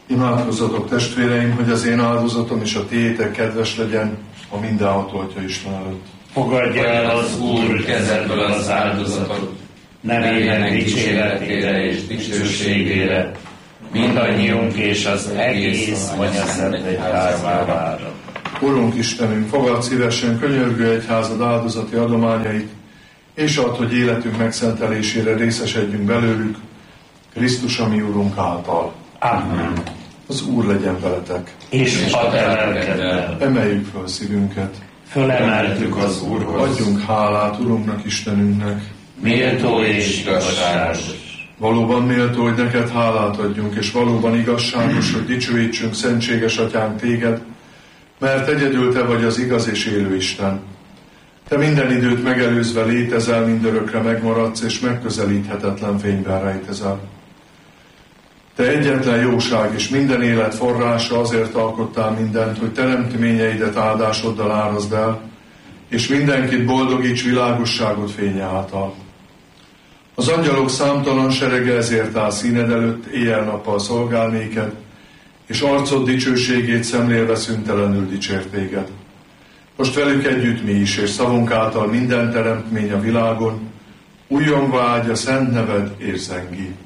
Imádkozzatok, testvéreim, hogy az én áldozatom és a tiétek kedves legyen a mindenható Atya Isten előtt. Fogadja el az Úr kezedből az áldozatot, nevének dicséretére és dicsőségére, mindannyiunk és az egész Anyaszent Egyház javára. Urunk Istenünk, fogadd szívesen könyörgő egyházad áldozati adományait, és add, hogy életünk megszentelésére részesedjünk belőlük, Krisztus, a mi Urunk által. Amen. Az Úr legyen veletek. És a te lelkeddel. Emeljük föl szívünket. Fölemeltük az Úrhoz. Adjunk hálát Urunknak, Istenünknek. Méltó és igazságos. Valóban méltó, hogy neked hálát adjunk, és valóban igazságos, hogy dicsőítsünk, szentséges Atyánk téged, mert egyedül te vagy az igaz és élő Isten. Te minden időt megelőzve létezel, mindörökre megmaradsz, és megközelíthetetlen fényben rejtezel. Te egyetlen jóság és minden élet forrása, azért alkottál mindent, hogy teremtményeidet áldásoddal árazd el, és mindenkit boldogíts világosságot fénye által. Az angyalok számtalan serege ezért áll színed előtt, éjjel-nappal szolgál néked, és arcod dicsőségét szemlélve szüntelenül dicsér téged. Most velük együtt mi is, és szavunk által minden teremtmény a világon, újjongva áldja szent neved és zengi.